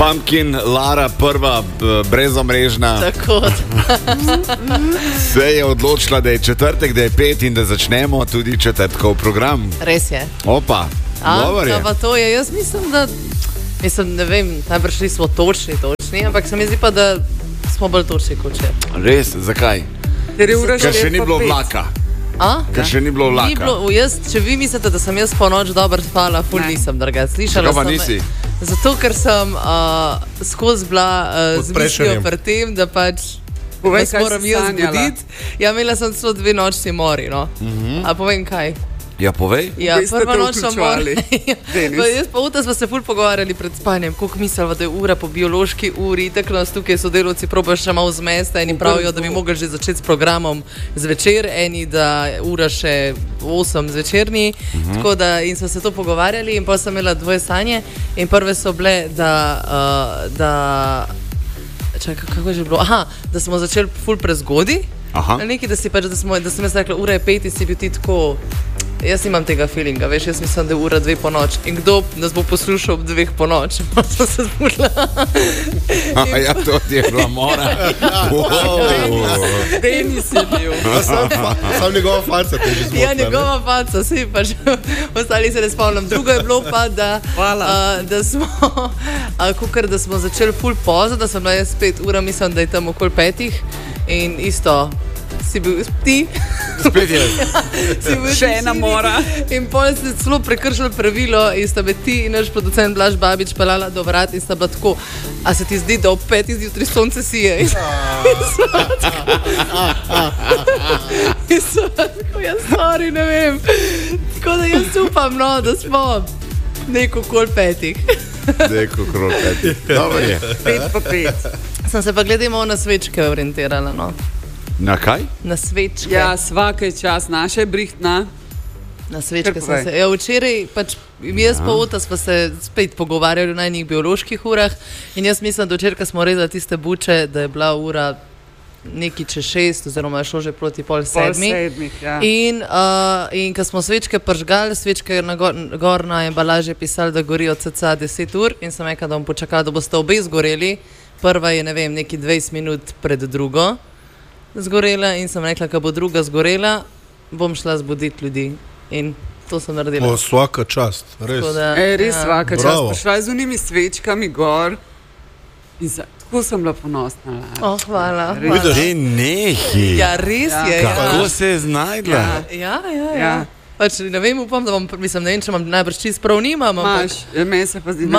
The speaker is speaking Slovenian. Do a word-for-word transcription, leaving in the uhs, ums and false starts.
Pumpkin, Lara, prva brezomrežna. Tako. Se je odločila, da je četrtek, da je pet in da začnemo tudi četrtkov program. Res je. Opa, dobro je. Pa to je, jaz mislim, da, mislim, ne vem, najbrž smo točni, točni, ampak se mi zdi pa, da smo bolj točni kot če. Res, zakaj? Ker še ni bilo vlaka. A? Ker še ni bilo vlaka. Ni bilo, jaz, če vi mislite, da sem jaz po noč dobro spala, ful nisem, drga. Slišala Kako pa sem, nisi? Zato, ker sem uh, skozi bila uh, z mislijo pri tem, da pač Povej, da moram jaz buditi. Ja, imela sem celo dve nočni mori, no. Mhm. A povem kaj? Ja, povej. Ja, Vi ste prva to nočna vključevali, mora. Pa jaz pa uta smo se ful pogovarjali pred spanjem, koliko mislila, da je ura po biološki uri, tako nas tukaj sodelavci probajo še malo zmesta, eni pravijo, da bi mogli že začeti s programom zvečer, eni, da je ura še osem zvečerni, Mhm. tako da in smo se to pogovarjali in potem sem imela dvoje sanje in prve so bile, da, uh, da čakaj, kako je že bilo, aha, da smo začeli ful prezgodi, Aha. nekaj, da si pač, da, smo, da sem jaz rekla, ura je pet in si bil ti tako. Jaz imam tega feelinga, veš, jaz mislim, da je ura dve po noč. In kdo nas bo poslušal ob dveh po noč? Pa sem se zbudila. A ja, to ti je bila mora. Denis je bil. Sam njegova faca te že zmotila. Ja, njegova faca, si pač, ostali se ne spomnim. Drugo je bilo pa, da, uh, da smo, uh, kukar, da smo začeli ful pozno, da sem bila jaz spet ura, mislim, da je tam okoli petih. In isto, si bil ti. Spet je. Še ena mora. In potem ste celo prekršili pravilo in sta me ti in naš producent Blaž Babič pelala do vrat in sta bila tako, a se ti zdi, da ob petih zjutraj sonce sije? In sva tako, jaz sorry, ne vem. Tako da jaz upam, no, da smo neko kol petih. Neko krol petih. Dobro je. Pet pa pet. Sem se pa glede malo na svečke orientirala, no. Na kaj? Na svečke. Ja, svaka je čas, naša je brihtna. Na svečke Kar sem povej. se. Ja, včeraj pač jaz pa Uta smo se spet pogovarjali o najnih bioloških urah in jaz mislim, da včeraj smo rezali tiste buče, da je bila ura neki čez šest oziroma je šlo že proti pol Pol sedmi. sedmih, ja. In, uh, in ko smo svečke pržgali, svečke je na gor, gor na embalaži pisali, da gorijo cca deset ur in sem rekla, da bom počakala, da boste obe zgoreli. Prva je, ne vem, neki dvajset minut pred drugo zgorela in sem rekla, ko bo druga zgorela, bom šla zbuditi ljudi. In to sem naredila. O, svaka čast, res. Tako da, E, res ja. svaka čas. Bravo. Prišla je z unimi svečkami gor in za, tako sem bila ponosna. Oh, hvala. Res. Vidiš? Ej, nehi. Ja, res Ja. je. Ja. Kako se je znajdla? Ja. Ja, ja, ja. Ja. Pač, ne vem, upam, da bom, mislim, ne vem, če imam najbrž čist prav nimam, ampak Maš, ja, meni se pa zdi, da